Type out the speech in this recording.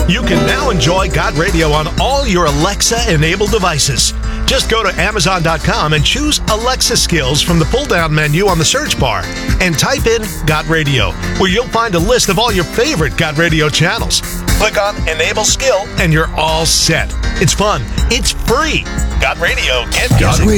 You can now enjoy Got Radio on all your Alexa-enabled devices. Just go to Amazon.com and choose Alexa Skills from the pull-down menu on the search bar and type in Got Radio, where you'll find a list of all your favorite Got Radio channels. Click on Enable Skill and you're all set. It's fun. It's free. Got Radio and music.